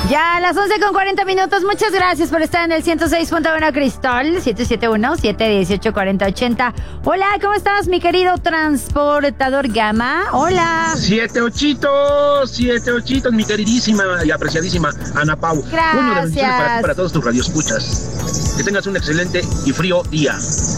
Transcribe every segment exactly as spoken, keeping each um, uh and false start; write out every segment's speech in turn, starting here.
Ya a las once con cuarenta minutos, muchas gracias por estar en el ciento seis punto uno Cristal, siete siete uno, siete uno ocho, cuatro cero ocho cero. Hola, ¿cómo estás, mi querido transportador Gama? Hola. Siete ochitos, siete ochitos, mi queridísima y apreciadísima Ana Pau. Gracias. Bueno, las bendiciones para ti, para todos tus radioescuchas. Que tengas un excelente y frío día.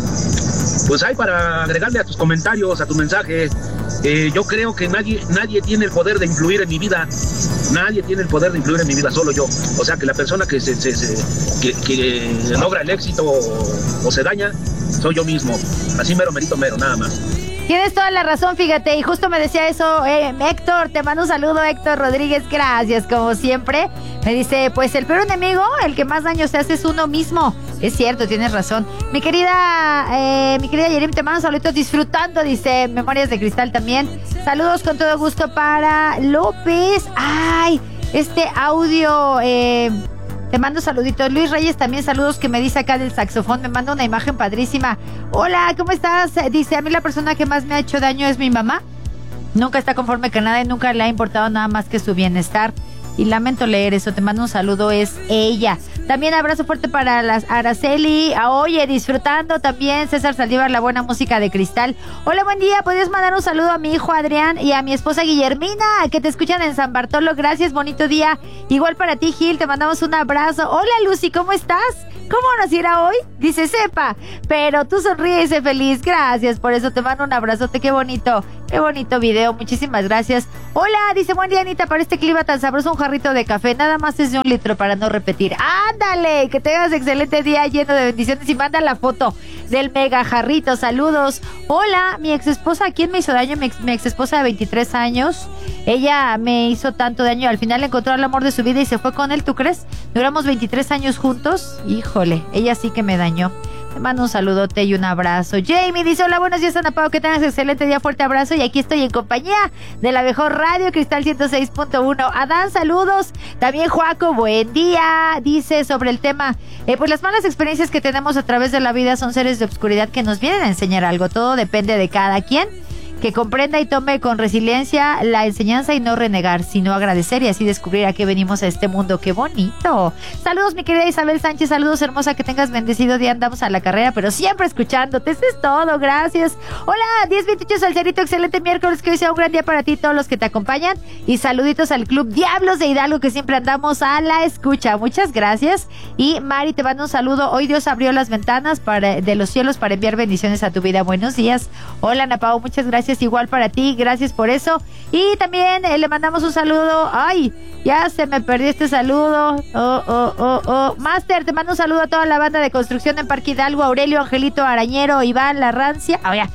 Pues hay para agregarle a tus comentarios, a tu mensaje. Eh, yo creo que nadie, nadie tiene el poder de influir en mi vida. Nadie tiene el poder de influir en mi vida, solo yo. O sea que la persona que se, se, se que, que logra el éxito o, o se daña, soy yo mismo. Así mero, merito, mero, nada más. Tienes toda la razón, fíjate, y justo me decía eso, eh, Héctor, te mando un saludo, Héctor Rodríguez, gracias, como siempre. Me dice, pues el peor enemigo, el que más daño se hace es uno mismo. Es cierto, tienes razón. Mi querida, eh, mi querida Yerim, te mando saluditos disfrutando, dice Memorias de Cristal también. Saludos con todo gusto para López. Ay, este audio, eh... te mando saluditos. Luis Reyes también saludos, que me dice acá del saxofón. Me manda una imagen padrísima. Hola, ¿cómo estás? Dice, a mí la persona que más me ha hecho daño es mi mamá. Nunca está conforme con nada y nunca le ha importado nada más que su bienestar. Y lamento leer eso. Te mando un saludo, es ella. También abrazo fuerte para las Araceli. A Oye, disfrutando también. César Saldívar, la buena música de Cristal. Hola, buen día. ¿Podrías mandar un saludo a mi hijo Adrián y a mi esposa Guillermina, que te escuchan en San Bartolo? Gracias, bonito día. Igual para ti, Gil, te mandamos un abrazo. Hola, Lucy, ¿cómo estás? ¿Cómo nos irá hoy? Dice, sepa, pero tú sonríes y sé feliz. Gracias, por eso te mando un abrazote. Qué bonito, qué bonito video. Muchísimas gracias. Hola, dice, buen día, Anita, para este clima tan sabroso, un jarrito de café. Nada más es de un litro para no repetir. ¡Ándale! Que tengas excelente día lleno de bendiciones y manda la foto del mega jarrito. Saludos. Hola, mi ex esposa, ¿quién me hizo daño? Mi ex, mi ex esposa de veintitrés años. Ella me hizo tanto daño. Al final encontró el amor de su vida y se fue con él, ¿tú crees? Duramos veintitrés años juntos. Híjole, ella sí que me dañó. Te mando un saludote y un abrazo. Jamie dice, hola, buenos días, Ana Pau, que tengas excelente día, fuerte abrazo. Y aquí estoy en compañía de la mejor radio, Cristal ciento seis punto uno. Adán, saludos. También Joaco, buen día. Dice sobre el tema, eh, pues las malas experiencias que tenemos a través de la vida son seres de oscuridad que nos vienen a enseñar algo. Todo depende de cada quien, que comprenda y tome con resiliencia la enseñanza y no renegar, sino agradecer y así descubrir a qué venimos a este mundo. ¡Qué bonito! Saludos, mi querida Isabel Sánchez, saludos, hermosa, que tengas bendecido día. Andamos a la carrera, pero siempre escuchándote. Eso es todo, gracias. Hola, diez veintiocho Salcerito, excelente miércoles, que hoy sea un gran día para ti y todos los que te acompañan. Y saluditos al Club Diablos de Hidalgo, que siempre andamos a la escucha. Muchas gracias. Y Mari, te mando un saludo. Hoy Dios abrió las ventanas para, de los cielos para enviar bendiciones a tu vida. Buenos días. Hola, Ana Pau, muchas gracias. Igual para ti, gracias por eso. Y también eh, le mandamos un saludo. Ay, ya se me perdió este saludo. Oh, oh, oh, oh. Master, te mando un saludo a toda la banda de construcción en Parque Hidalgo. Aurelio, Angelito, Arañero, Iván, La Rancia. Oh, ya.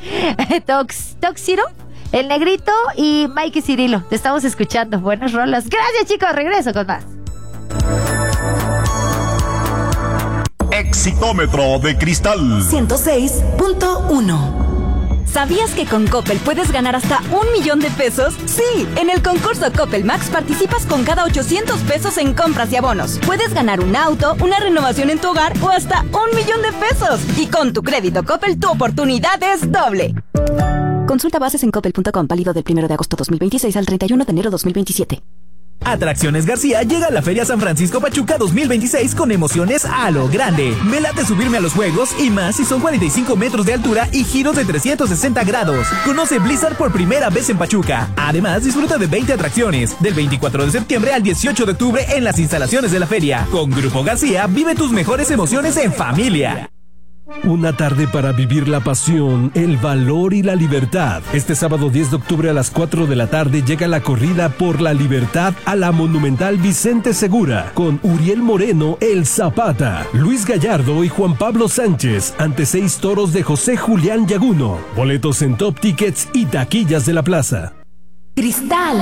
Tox, Toxiro, El Negrito y Mikey Cirilo. Te estamos escuchando. Buenas rolas. Gracias, chicos. Regreso con más. Exitómetro de Cristal ciento seis punto uno. ¿Sabías que con Coppel puedes ganar hasta un millón de pesos? Sí, en el concurso Coppel Max participas con cada ochocientos pesos en compras y abonos. Puedes ganar un auto, una renovación en tu hogar o hasta un millón de pesos. Y con tu crédito Coppel, tu oportunidad es doble. Consulta bases en coppel punto com, válido del primero de agosto dos mil veintiséis al treinta y uno de enero dos mil veintisiete. Atracciones García llega a la Feria San Francisco Pachuca dos mil veintiséis con emociones a lo grande. Me late subirme a los juegos y más si son cuarenta y cinco metros de altura y giros de trescientos sesenta grados. Conoce Blizzard por primera vez en Pachuca. Además, disfruta de veinte atracciones del veinticuatro de septiembre al dieciocho de octubre en las instalaciones de la feria. Con Grupo García, vive tus mejores emociones en familia. Una tarde para vivir la pasión, el valor y la libertad. Este sábado diez de octubre a las cuatro de la tarde llega la corrida por la libertad a la Monumental Vicente Segura, con Uriel Moreno, el Zapata, Luis Gallardo y Juan Pablo Sánchez, ante seis toros de José Julián Yaguno. Boletos en Top Tickets y taquillas de la plaza. Cristal.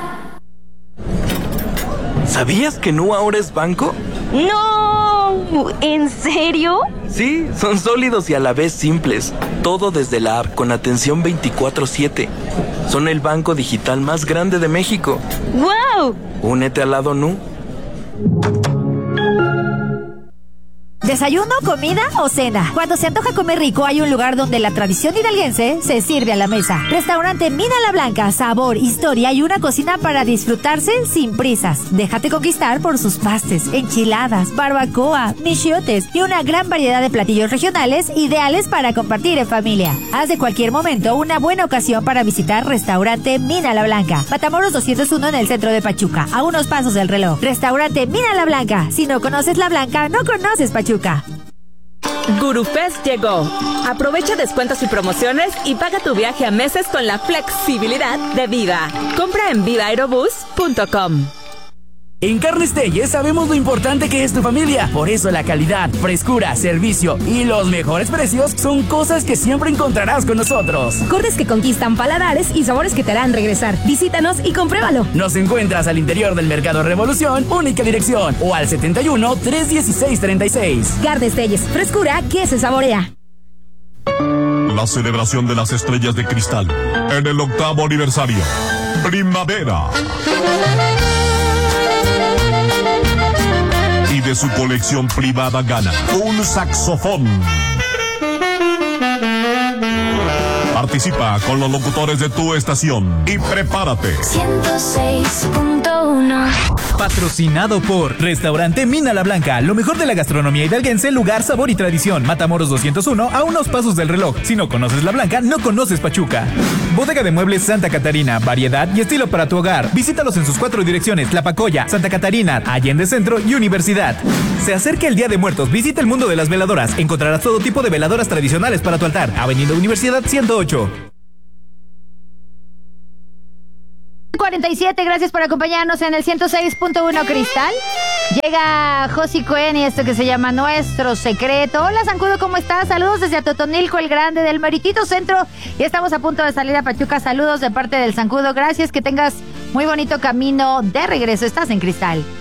¿Sabías que Nu ahora es banco? ¡No! ¿En serio? Sí, son sólidos y a la vez simples. Todo desde la app con atención veinticuatro siete. Son el banco digital más grande de México. ¡Wow! Únete al lado Nu. ¿Desayuno, comida o cena? Cuando se antoja comer rico, hay un lugar donde la tradición hidalguense se sirve a la mesa. Restaurante Mina La Blanca, sabor, historia y una cocina para disfrutarse sin prisas. Déjate conquistar por sus pastes, enchiladas, barbacoa, michiotes y una gran variedad de platillos regionales ideales para compartir en familia. Haz de cualquier momento una buena ocasión para visitar Restaurante Mina La Blanca. Matamoros doscientos uno en el centro de Pachuca, a unos pasos del reloj. Restaurante Mina La Blanca. Si no conoces La Blanca, no conoces Pachuca. GuruFest llegó. Aprovecha descuentos y promociones y paga tu viaje a meses con la flexibilidad de Viva. Compra en viva aerobús punto com. En Carnes Telles sabemos lo importante que es tu familia. Por eso la calidad, frescura, servicio y los mejores precios son cosas que siempre encontrarás con nosotros. Cortes que conquistan paladares y sabores que te harán regresar. Visítanos y compruébalo. Nos encuentras al interior del Mercado Revolución, única dirección, o al setenta y uno, trescientos dieciséis, treinta y seis. Carnes Telles, frescura que se saborea. La celebración de las estrellas de cristal en el octavo aniversario. Primavera. Y de su colección privada gana un saxofón. Participa con los locutores de tu estación y prepárate. ciento seis punto uno. Patrocinado por Restaurante Mina La Blanca, lo mejor de la gastronomía hidalguense, lugar, sabor y tradición. Matamoros doscientos uno, a unos pasos del reloj. Si no conoces La Blanca, no conoces Pachuca. Bodega de Muebles Santa Catarina, variedad y estilo para tu hogar. Visítalos en sus cuatro direcciones: Tlapacoya, Santa Catarina, Allende Centro y Universidad. Se acerca el Día de Muertos, visita el mundo de las veladoras. Encontrarás todo tipo de veladoras tradicionales para tu altar. Avenida Universidad ciento ocho. cuarenta y siete, gracias por acompañarnos en el ciento seis punto uno Cristal. Llega Josi Cohen y esto que se llama Nuestro Secreto. Hola, Zancudo, ¿cómo estás? Saludos desde Atotonilco, el Grande, del Meritito Centro. Y estamos a punto de salir a Pachuca. Saludos de parte del Zancudo. Gracias, que tengas muy bonito camino de regreso. Estás en Cristal.